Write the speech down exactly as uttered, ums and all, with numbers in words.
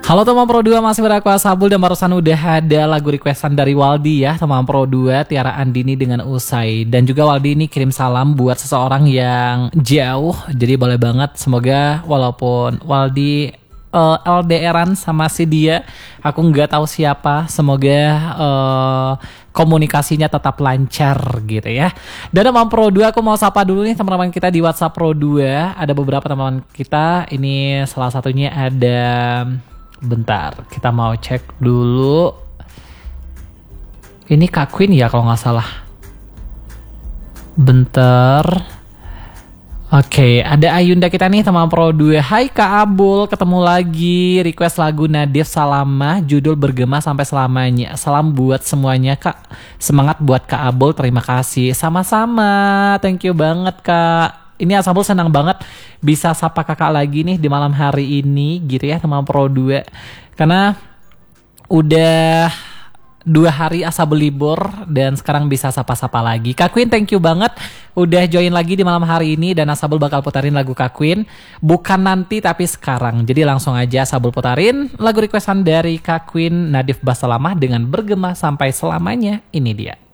Halo teman Pro dua, masih beraku Asabul dan barusan udah ada lagu requestan dari Waldi ya, teman Pro dua, Tiara Andini dengan Usai. Dan juga Waldi ini kirim salam buat seseorang yang jauh, jadi boleh banget, semoga walaupun Waldi uh, L D R-an sama si dia, aku nggak tahu siapa, semoga uh, komunikasinya tetap lancar gitu ya. Dan teman Pro dua, aku mau sapa dulu nih teman-teman kita di WhatsApp Pro dua. Ada beberapa teman kita, ini salah satunya ada, bentar, kita mau cek dulu. Ini Kak Queen ya kalau nggak salah. Bentar. Oke, ada Ayunda kita nih teman Pro dua. Hai Kak Abul, ketemu lagi. Request lagu Nadif Salamah, judul Bergema Sampai Selamanya. Salam buat semuanya Kak. Semangat buat Kak Abul, terima kasih. Sama-sama, thank you banget Kak. Ini Asabul senang banget bisa sapa kakak lagi nih di malam hari ini gitu ya teman Pro dua. Karena udah dua hari Asabul libur dan sekarang bisa sapa-sapa lagi. Kak Queen, thank you banget udah join lagi di malam hari ini, dan Asabul bakal putarin lagu Kak Queen. Bukan nanti tapi sekarang. Jadi langsung aja Asabul putarin lagu requestan dari Kak Queen, Nadif Basalamah dengan Bergema Sampai Selamanya. Ini dia.